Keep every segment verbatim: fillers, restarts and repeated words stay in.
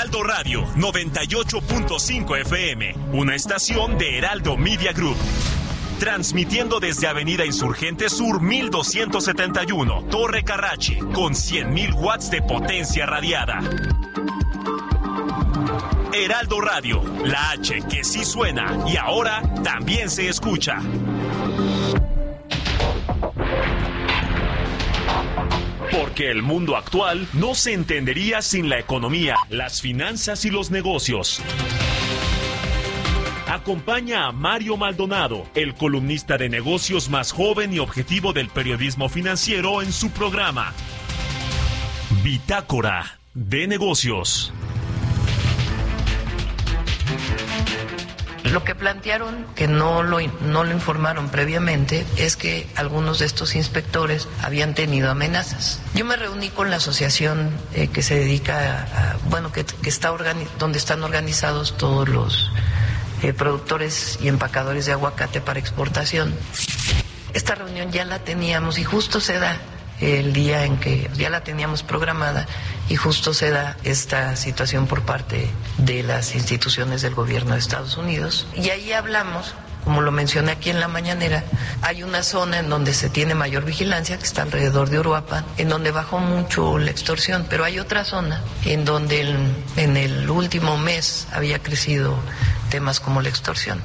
Heraldo Radio noventa y ocho punto cinco F M, una estación de Heraldo Media Group. Transmitiendo desde Avenida Insurgente Sur mil doscientos setenta y uno, Torre Carrachi, con cien mil watts de potencia radiada. Heraldo Radio, la H que sí suena y ahora también se escucha. Porque el mundo actual no se entendería sin la economía, las finanzas y los negocios. Acompaña a Mario Maldonado, el columnista de negocios más joven y objetivo del periodismo financiero, en su programa Bitácora de Negocios. Lo que plantearon, que no lo, no lo informaron previamente, es que algunos de estos inspectores habían tenido amenazas. Yo me reuní con la asociación eh, que se dedica a, a bueno, que, que está organi- donde están organizados todos los eh, productores y empacadores de aguacate para exportación. Esta reunión ya la teníamos y justo se da el día en que ya la teníamos programada y justo se da esta situación por parte de las instituciones del gobierno de Estados Unidos. Y ahí hablamos, como lo mencioné aquí en la mañanera, hay una zona en donde se tiene mayor vigilancia, que está alrededor de Uruapan, en donde bajó mucho la extorsión, pero hay otra zona en donde el, en el último mes había crecido temas como la extorsión.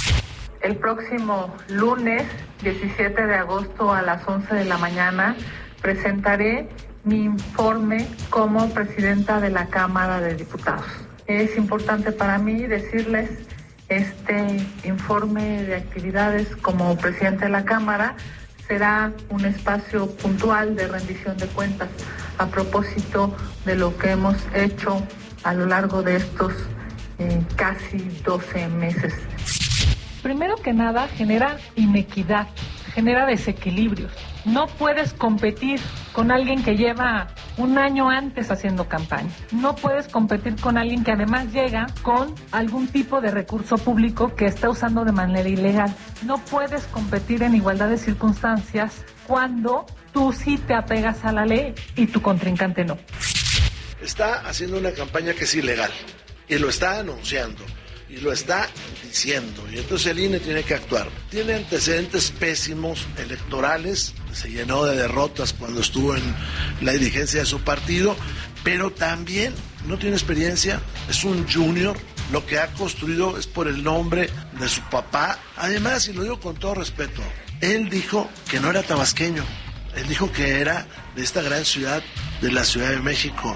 El próximo lunes, diecisiete de agosto a las once de la mañana, presentaré mi informe como presidenta de la Cámara de Diputados. Es importante para mí decirles, este informe de actividades como presidente de la Cámara será un espacio puntual de rendición de cuentas a propósito de lo que hemos hecho a lo largo de estos eh, casi doce meses. Primero que nada, genera inequidad, genera desequilibrios. No puedes competir con alguien que lleva un año antes haciendo campaña. No puedes competir con alguien que además llega con algún tipo de recurso público que está usando de manera ilegal. No puedes competir en igualdad de circunstancias cuando tú sí te apegas a la ley y tu contrincante no. Está haciendo una campaña que es ilegal y lo está anunciando. Y lo está diciendo, y entonces el I N E tiene que actuar. Tiene antecedentes pésimos electorales, se llenó de derrotas cuando estuvo en la dirigencia de su partido, pero también no tiene experiencia, es un junior, lo que ha construido es por el nombre de su papá. Además, y lo digo con todo respeto, él dijo que no era tabasqueño, él dijo que era de esta gran ciudad, de la Ciudad de México.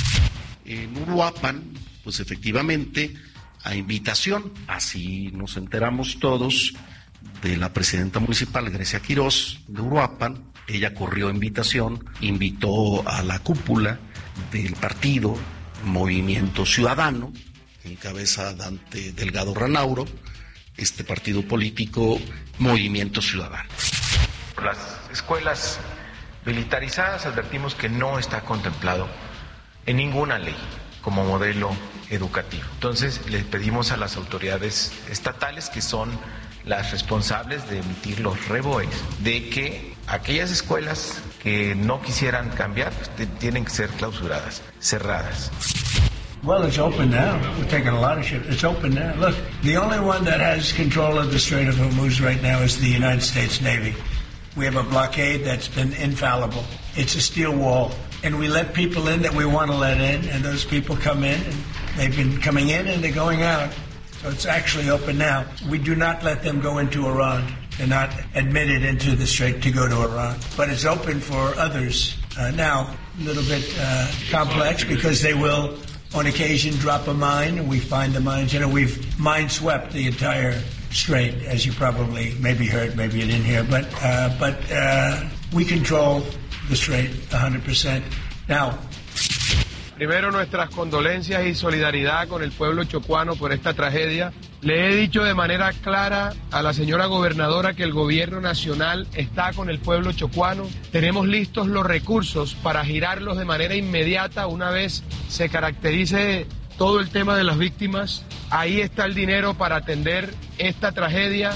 En Uruapan, pues efectivamente, a invitación, así nos enteramos todos, de la presidenta municipal Grecia Quirós de Uruapan. Ella corrió invitación, invitó a la cúpula del partido Movimiento Ciudadano, en cabeza Dante Delgado Ranauro, este partido político Movimiento Ciudadano. Las escuelas militarizadas advertimos que no está contemplado en ninguna ley como modelo educativo. Entonces, les pedimos a las autoridades estatales, que son las responsables de emitir los R E B O Es, de que aquellas escuelas que no quisieran cambiar, pues, tienen que ser clausuradas, cerradas. Well, it's open now. We're taking a lot of shit. It's open now. Look, the only one that has control of the Strait of Hormuz right now is the United States Navy. We have a blockade that's been infallible. It's a steel wall. And we let people in that we want to let in, and those people come in, and they've been coming in and they're going out. So it's actually open now. We do not let them go into Iran. They're not admitted into the strait to go to Iran. But it's open for others. Uh, now, a little bit uh, complex because they will, on occasion, drop a mine, and we find the mines. You know, we've mine swept the entire strait, as you probably maybe heard, maybe you didn't hear. But, uh, but uh, we control the strait one hundred percent. Now, primero, nuestras condolencias y solidaridad con el pueblo chocuano por esta tragedia. Le he dicho de manera clara a la señora gobernadora que el gobierno nacional está con el pueblo chocuano. Tenemos listos los recursos para girarlos de manera inmediata una vez se caracterice todo el tema de las víctimas. Ahí está el dinero para atender esta tragedia.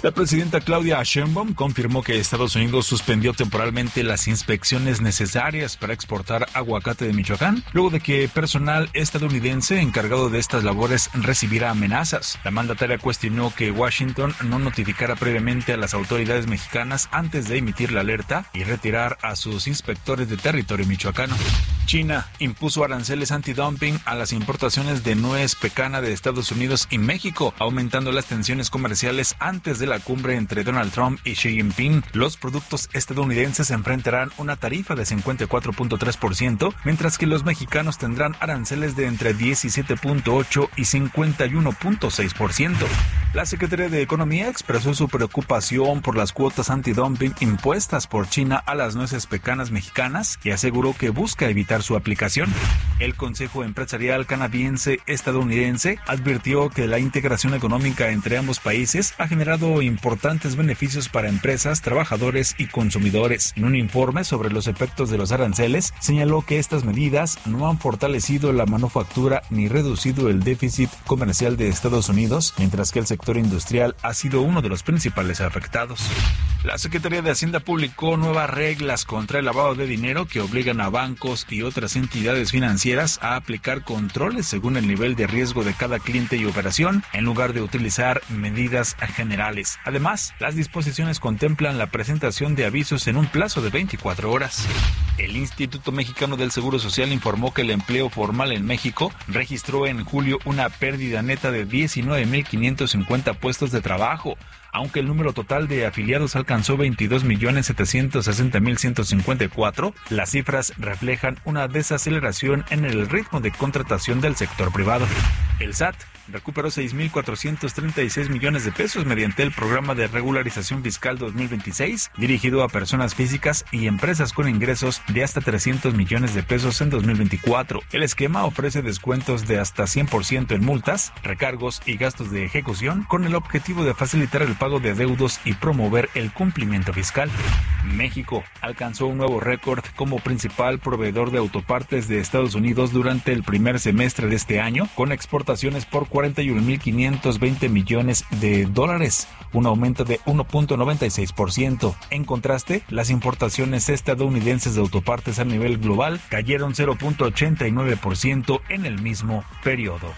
La presidenta Claudia Sheinbaum confirmó que Estados Unidos suspendió temporalmente las inspecciones necesarias para exportar aguacate de Michoacán, luego de que personal estadounidense encargado de estas labores recibiera amenazas. La mandataria cuestionó que Washington no notificara previamente a las autoridades mexicanas antes de emitir la alerta y retirar a sus inspectores de territorio michoacano. China impuso aranceles antidumping a las importaciones de nuez pecana de Estados Unidos y México, aumentando las tensiones comerciales antes de la cumbre entre Donald Trump y Xi Jinping. Los productos estadounidenses enfrentarán una tarifa de cincuenta y cuatro punto tres por ciento, mientras que los mexicanos tendrán aranceles de entre diecisiete punto ocho y cincuenta y uno punto seis por ciento. La Secretaría de Economía expresó su preocupación por las cuotas antidumping impuestas por China a las nueces pecanas mexicanas y aseguró que busca evitar su aplicación. El Consejo Empresarial Canadiense Estadounidense advirtió que la integración económica entre ambos países ha generado importantes beneficios para empresas, trabajadores y consumidores. En un informe sobre los efectos de los aranceles, señaló que estas medidas no han fortalecido la manufactura ni reducido el déficit comercial de Estados Unidos, mientras que el sector industrial ha sido uno de los principales afectados. La Secretaría de Hacienda publicó nuevas reglas contra el lavado de dinero que obligan a bancos y otras entidades financieras a aplicar controles según el nivel de riesgo de cada cliente y operación, en lugar de utilizar medidas generales. Además, las disposiciones contemplan la presentación de avisos en un plazo de veinticuatro horas. El Instituto Mexicano del Seguro Social informó que el empleo formal en México registró en julio una pérdida neta de diecinueve mil quinientos cincuenta puestos de trabajo, aunque el número total de afiliados alcanzó veintidós millones setecientos sesenta mil ciento cincuenta y cuatro, las cifras reflejan una desaceleración en el ritmo de contratación del sector privado. El S A T recuperó seis mil cuatrocientos treinta y seis millones de pesos mediante el programa de regularización fiscal dos mil veintiséis, dirigido a personas físicas y empresas con ingresos de hasta trescientos millones de pesos en dos mil veinticuatro. El esquema ofrece descuentos de hasta cien por ciento en multas, recargos y gastos de ejecución, con el objetivo de facilitar el pago de adeudos y promover el cumplimiento fiscal. México alcanzó un nuevo récord como principal proveedor de autopartes de Estados Unidos durante el primer semestre de este año, con exportaciones por cuarenta y un mil quinientos veinte millones de dólares, un aumento de uno punto noventa y seis por ciento. En contraste, las importaciones estadounidenses de autopartes a nivel global cayeron cero punto ochenta y nueve por ciento en el mismo periodo.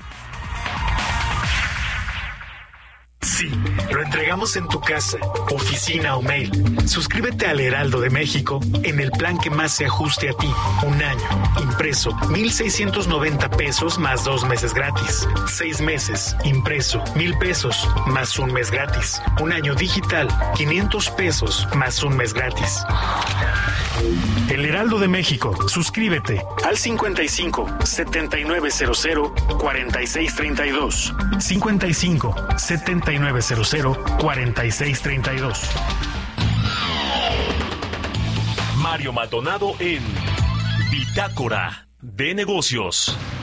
Sí, lo entregamos en tu casa, oficina o mail. Suscríbete al Heraldo de México en el plan que más se ajuste a ti. Un año, impreso, mil seiscientos noventa pesos más dos meses gratis. Seis meses, impreso, mil pesos más un mes gratis. Un año digital, quinientos pesos más un mes gratis. El Heraldo de México, suscríbete al cincuenta y cinco, setenta y nueve cero cero, cuarenta y seis treinta y dos. cincuenta y cinco, setenta y nueve cero cero, cuarenta y seis treinta y dos. Mario Maldonado en Bitácora de Negocios.